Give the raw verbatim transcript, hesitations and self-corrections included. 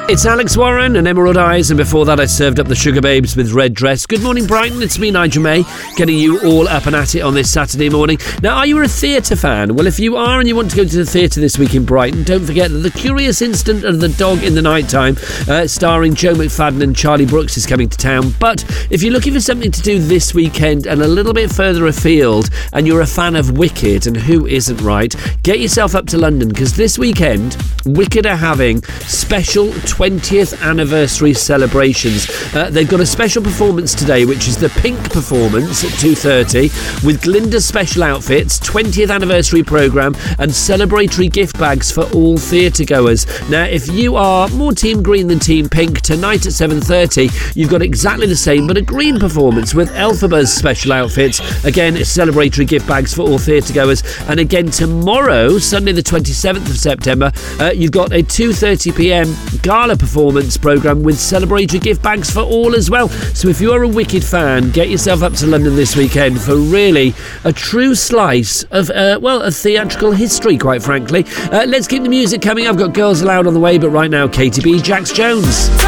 It's Alex Warren and Emerald Eyes, and before that I served up the Sugar Babes with Red Dress. Good morning, Brighton. It's me, Nigel May, getting you all up and at it on this Saturday morning. Now, are you a theatre fan? Well, if you are and you want to go to the theatre this week in Brighton, don't forget that The Curious Incident of the Dog in the Nighttime, uh, starring Joe McFadden and Charlie Brooks, is coming to town. But if you're looking for something to do this weekend and a little bit further afield, and you're a fan of Wicked, and who isn't, right? Get yourself up to London, because this weekend, Wicked are having special twentieth anniversary celebrations. Uh, they've got a special performance today, which is the Pink performance at two thirty, with Glinda's special outfits, twentieth anniversary programme, and celebratory gift bags for all theatre goers. Now, if you are more Team Green than Team Pink, tonight at seven thirty, you've got exactly the same, but a green performance with Elphaba's special outfits. Again, celebratory gift bags for all theatre goers. And again, tomorrow, Sunday the twenty-seventh of September, uh, you've got a two thirty p m gala performance programme with celebratory gift bags for all as well. So if you're a Wicked fan, get yourself up to London this weekend for really a true slice of, uh, well, a theatrical history, quite frankly. Uh, let's keep the music coming. I've got Girls Aloud on the way, but right now, Katy B, Jax Jones.